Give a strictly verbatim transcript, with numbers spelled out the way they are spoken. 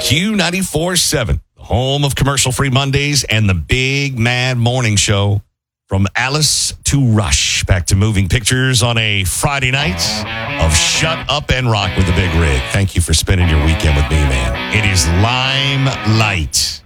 Q ninety-four point seven, the home of commercial-free Mondays and the Big Mad Morning Show. From Alice to Rush, back to moving pictures on a Friday night of Shut Up and Rock with the Big Rig. Thank you for spending your weekend with me, man. It is Limelight.